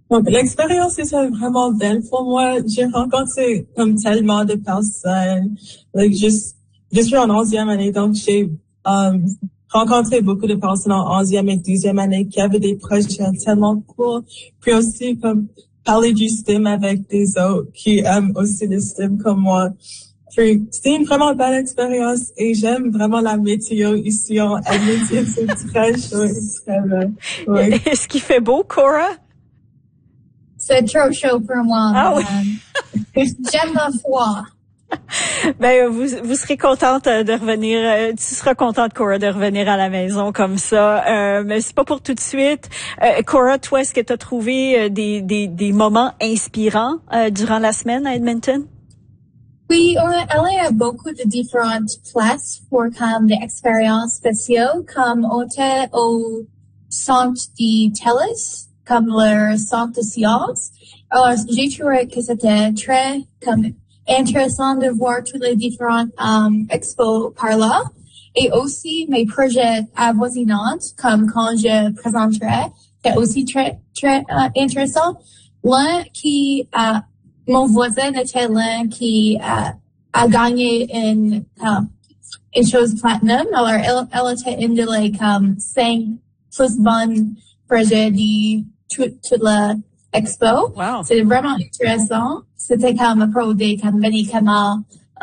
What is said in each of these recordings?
Donc, l'expérience était vraiment belle pour moi. J'ai rencontré comme tellement de personnes. Je suis en 11e année, donc j'ai rencontré beaucoup de personnes en 11e et 12e année qui avaient des projets tellement cool. Puis aussi, comme, parler du STEM avec des autres qui aiment aussi le STEM comme moi. Puis, c'était une vraiment belle expérience et j'aime vraiment la météo ici en Edmonton. C'est très chaud et très belle. Oui. Est-ce qu'il fait beau, Cora? C'est trop chaud pour moi. Ah oui. J'aime le froid. Ben, vous serez contente de revenir, tu seras contente, Cora, de revenir à la maison comme ça. Mais c'est pas pour tout de suite. Cora, toi, est-ce que tu as trouvé des moments inspirants durant la semaine à Edmonton? Oui, on est allé à beaucoup de différentes places pour comme des expériences spéciales, comme on était au centre de TELUS, comme le centre de sciences. Alors, j'ai trouvé que c'était très comme intéressant de voir tous les différentes expos par là. Et aussi mes projets avoisinants, comme quand je présenterai, c'est aussi très intéressant. L'un qui mon voisin était l'un qui a gagné une chose platinum. Alors, elle était une de les 5 plus bonnes projets de toute la expo. Wow. C'est vraiment intéressant. C'était comme un pro des comme médicaments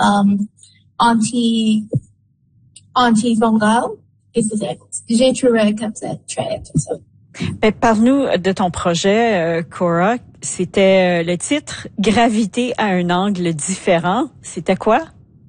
anti-fungal. Et j'ai trouvé comme ça très intéressant. Ben, parle-nous de ton projet, Cora. C'était le titre « Gravité à un angle différent ». C'était quoi?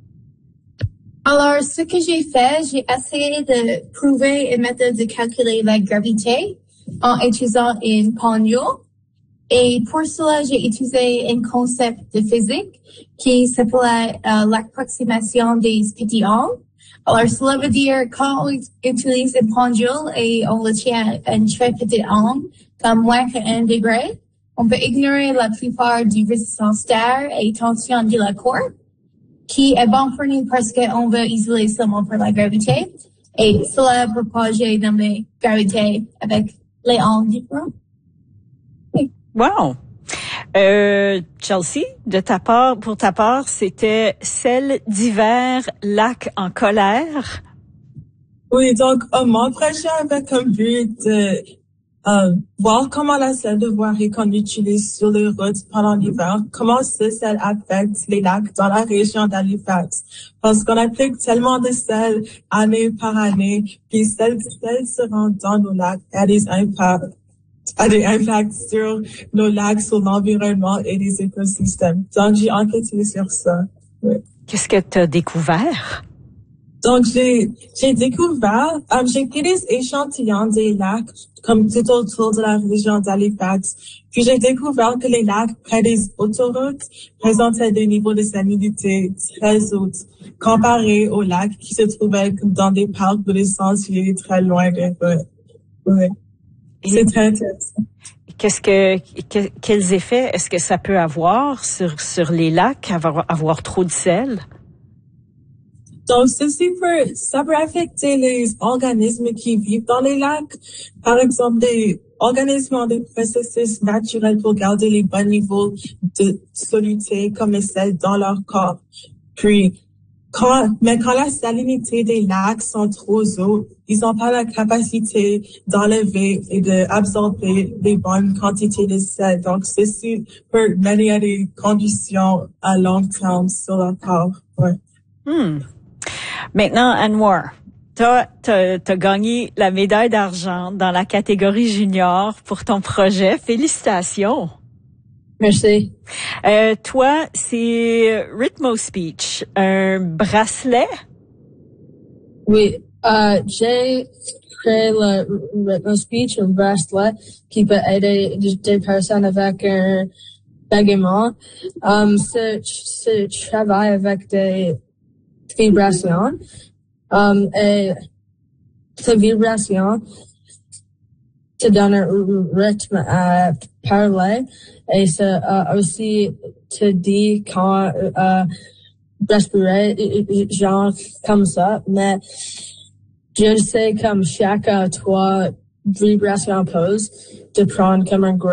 Alors, ce que j'ai fait, j'ai essayé de prouver une méthode de calculer la gravité en utilisant une pendule. Et pour cela, j'ai utilisé un concept de physique qui s'appelait l'approximation des petits angles. Alors, cela veut dire quand on utilise une pendule et on le tient à un très petit angle, comme moins que 1 degré, on peut ignorer la plupart du résistance d'air et tension de la corde, qui est bon pour nous parce qu'on veut isoler seulement pour la gravité. Et cela est propagé dans les gravités avec les angles différents. Oui. Wow! Chelsea, pour ta part, c'était Sel d'hiver, lac en colère. Oui, donc mon projet avait comme but de voir comment la sel de voirie qu'on utilise sur les routes pendant l'hiver, comment ce sel affecte les lacs dans la région d'Halifax. Parce qu'on applique tellement de sel année par année, puis sel se rend dans nos lacs et a des impacts sur nos lacs, sur l'environnement et les écosystèmes. Donc, j'ai enquêté sur ça. Oui. Qu'est-ce que tu as découvert? Donc, j'ai découvert, j'ai pris des échantillons des lacs, comme tout autour de la région d'Halifax. Puis, j'ai découvert que les lacs près des autoroutes présentaient des niveaux de salinité très hauts, comparés aux lacs qui se trouvaient dans des parcs ou des sentiers très loin des routes. Oui. C'est très intéressant. Quels effets est-ce que ça peut avoir sur les lacs, avoir trop de sel? Donc, ça peut affecter les organismes qui vivent dans les lacs. Par exemple, des organismes ont des processus naturels pour garder les bons niveaux de soluté comme le sel dans leur corps. Puis, quand la salinité des lacs sont trop hauts, ils n'ont pas la capacité d'enlever et d'absorber les bonnes quantités de sel. Donc, ceci peut mener à des conditions à long terme sur leur corps. Ouais. Maintenant, Anwar, t'as gagné la médaille d'argent dans la catégorie junior pour ton projet. Félicitations. Merci. Toi, c'est Rhythmo Speech, un bracelet? Oui, j'ai créé le Rhythmo Speech, un bracelet qui peut aider des personnes avec un bégaiement. Ce travail avec des vibrations, et cette vibration te donne un rythme à parler et ça aussi te dit quand respirer, genre comme ça, mais je sais comme chaque 3 vibrations pause de prendre comme un gros